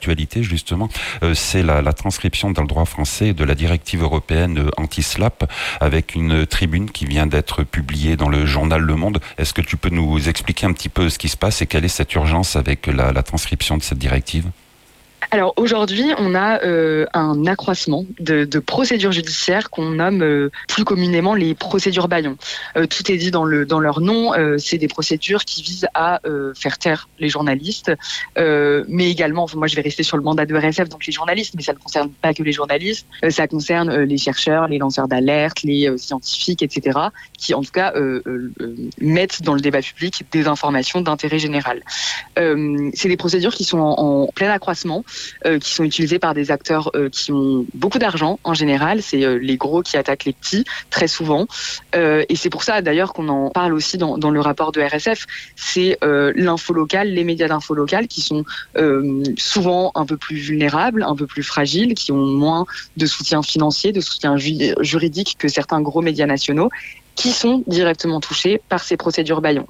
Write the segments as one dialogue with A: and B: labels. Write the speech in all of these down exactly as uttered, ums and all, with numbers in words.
A: d'actualité justement, euh, c'est la, la transcription dans le droit français de la directive européenne anti-slap avec une tribune qui vient d'être publiée dans le journal Le Monde. Est-ce que tu peux nous expliquer un petit peu ce qui se passe et quelle est cette urgence avec la, la transcription de cette directive ?
B: Alors aujourd'hui, on a euh, un accroissement de, de procédures judiciaires qu'on nomme euh, plus communément les procédures bâillons. Euh, tout est dit dans, le, dans leur nom, euh, c'est des procédures qui visent à euh, faire taire les journalistes, euh, mais également, moi je vais rester sur le mandat de R S F, donc les journalistes, mais ça ne concerne pas que les journalistes, euh, ça concerne euh, les chercheurs, les lanceurs d'alerte, les euh, scientifiques, et cetera, qui en tout cas euh, euh, mettent dans le débat public des informations d'intérêt général. Euh, c'est des procédures qui sont en, en plein accroissement, Euh, qui sont utilisés par des acteurs euh, qui ont beaucoup d'argent en général. C'est euh, les gros qui attaquent les petits, très souvent. Euh, et c'est pour ça d'ailleurs qu'on en parle aussi dans, dans le rapport de R S F. C'est euh, l'info locale, les médias d'info locale qui sont euh, souvent un peu plus vulnérables, un peu plus fragiles, qui ont moins de soutien financier, de soutien ju- juridique que certains gros médias nationaux, qui sont directement touchés par ces procédures bâillons.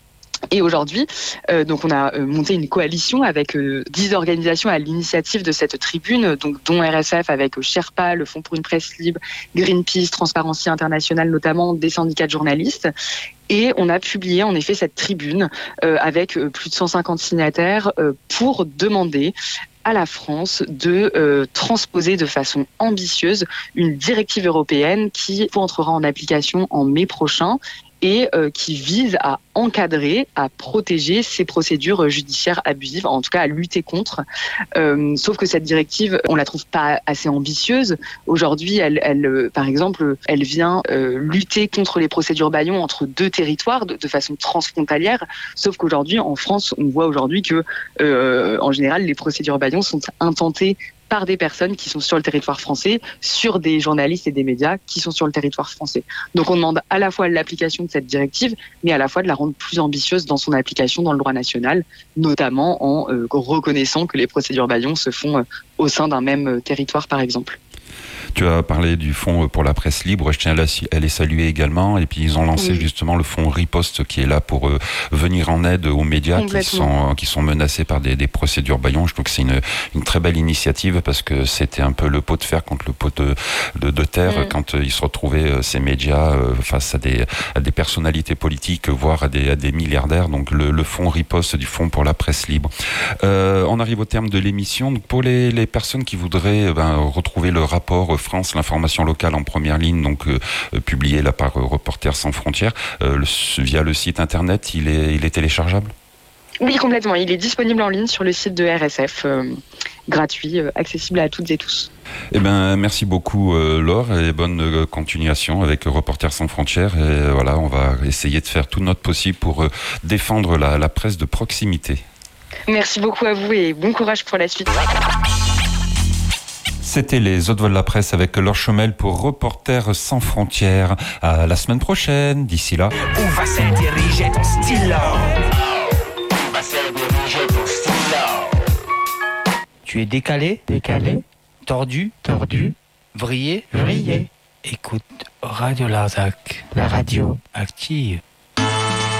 B: Et aujourd'hui, euh, donc on a euh, monté une coalition avec euh, dix organisations à l'initiative de cette tribune, donc dont R S F avec euh, Sherpa, le Fonds pour une presse libre, Greenpeace, Transparency International notamment, des syndicats de journalistes. Et on a publié en effet cette tribune euh, avec euh, plus de cent cinquante signataires euh, pour demander à la France de euh, transposer de façon ambitieuse une directive européenne qui entrera en application en mai prochain et euh, qui vise à encadrer, à protéger ces procédures judiciaires abusives, en tout cas à lutter contre. Euh, sauf que cette directive, on la trouve pas assez ambitieuse. Aujourd'hui, elle, elle, euh, par exemple, elle vient euh, lutter contre les procédures bâillons entre deux territoires de, de façon transfrontalière. Sauf qu'aujourd'hui, en France, on voit aujourd'hui que, euh, en général, les procédures bâillons sont intentées par des personnes qui sont sur le territoire français, sur des journalistes et des médias qui sont sur le territoire français. Donc on demande à la fois l'application de cette directive, mais à la fois de la rendre plus ambitieuse dans son application dans le droit national, notamment en euh, reconnaissant que les procédures bâillons se font euh, au sein d'un même euh, territoire, par exemple.
A: Tu as parlé du fonds pour la presse libre, je tiens à les saluer également. Et puis ils ont lancé oui. justement le fonds Riposte qui est là pour euh, venir en aide aux médias qui sont, qui sont menacés par des, des procédures bâillons. Je trouve que c'est une, une très belle initiative parce que c'était un peu le pot de fer contre le pot de, de, de terre mmh. quand euh, ils se retrouvaient, euh, ces médias, euh, face à des, à des personnalités politiques, voire à des, à des milliardaires. Donc le, le fonds Riposte du fonds pour la presse libre. Euh, on arrive au terme de l'émission. Donc pour les, les personnes qui voudraient ben, retrouver le rapport France, l'information locale en première ligne, donc euh, publié là par euh, Reporters sans frontières, euh, le, via le site internet, il est, il est téléchargeable ?
B: Oui, complètement. Il est disponible en ligne sur le site de R S F, euh, gratuit, euh, accessible à toutes et tous.
A: Eh ben, merci beaucoup euh, Laure et bonne euh, continuation avec Reporters sans frontières. Et euh, voilà, on va essayer de faire tout notre possible pour euh, défendre la, la presse de proximité.
B: Merci beaucoup à vous et bon courage pour la suite.
A: C'était les Autres Voix de la Presse avec Laure Chomel pour Reporters sans frontières. À la semaine prochaine. D'ici là.
C: Où va se diriger ton stylo? Où va se diriger ton stylo? Tu es décalé? Décalé. Tordu? Tordu. Vrillé? Vrillé. Écoute Radio Larzac. La radio active.